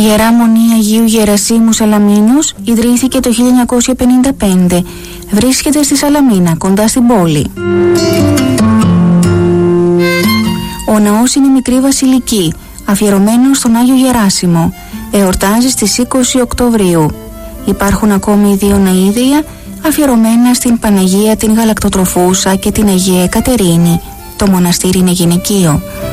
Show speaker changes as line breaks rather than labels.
Ιερά Μονή Αγίου Γερασίμου Σαλαμίνος ιδρύθηκε το 1955. Βρίσκεται στη Σαλαμίνα, κοντά στην πόλη. Ο ναός είναι μικρή βασιλική, αφιερωμένος στον Άγιο Γεράσιμο. Εορτάζει στις 20 Οκτωβρίου. Υπάρχουν ακόμη 2 ναΐδια αφιερωμένα στην Παναγία την Γαλακτοτροφούσα και την Αγία Κατερίνη. Το μοναστήρι είναι γυναικείο.